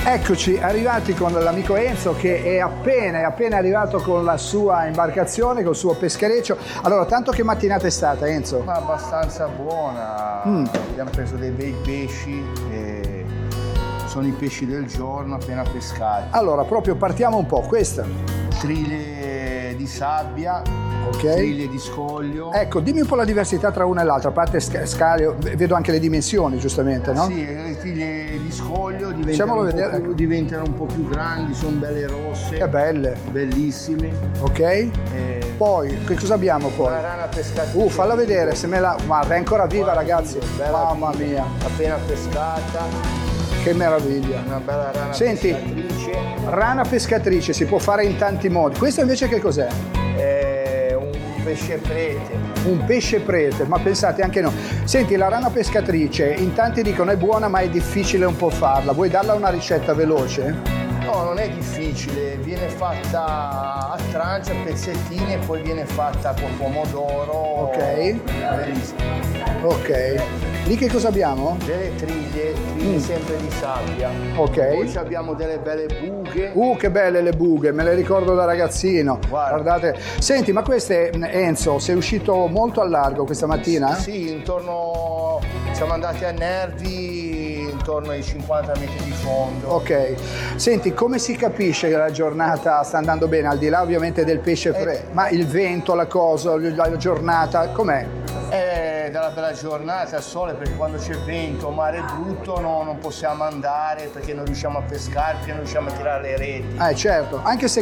Eccoci arrivati con l'amico Enzo che è appena arrivato con la sua imbarcazione, col suo peschereccio. Allora, tanto che mattinata è stata, Enzo? Ma abbastanza buona, abbiamo preso dei bei pesci e sono i pesci del giorno appena pescati. Allora, proprio partiamo un po', questa. Triglie di sabbia, Ok. triglie di scoglio. Ecco, dimmi un po' la diversità tra una e l'altra, a parte scalio, vedo anche le dimensioni giustamente, no? Sì, le triglie di scoglio Facciamolo vedere. diventano un po' più grandi, sono belle rosse. Che belle, Bellissime. ok? Poi, che cosa abbiamo poi? Una rana pescatrice. Falla vedere, se me la... Ma è ancora viva, ragazzi, Bella mamma viva, mia, appena pescata, che meraviglia. una bella rana Senti. pescatrice. Rana pescatrice si può fare in tanti modi. Questo invece che cos'è? È un pesce prete. Un pesce prete, ma pensate anche no. Senti, la rana pescatrice, in tanti dicono è buona ma è difficile un po' farla. Vuoi darla una ricetta veloce? No, non è difficile, viene fatta a tranche, a pezzettini e poi viene fatta con pomodoro. Ok. Bellissima. Ok. Lì che cosa abbiamo? Delle triglie sempre di sabbia. Ok. Poi abbiamo delle belle buche. Che belle le bughe, me le ricordo da ragazzino. Guarda. Guardate. Senti, ma queste, Enzo, sei uscito molto al largo questa mattina? Sì, intorno, siamo andati a Nervi intorno ai 50 metri di fondo. Ok. Senti, come si capisce che la giornata sta andando bene, al di là ovviamente del pesce freddo? Ma il vento, la cosa, la giornata, com'è? Dalla bella giornata, al sole, perché quando c'è vento, mare brutto non possiamo andare perché non riusciamo a pescare, perché non riusciamo a tirare le reti. Certo, anche se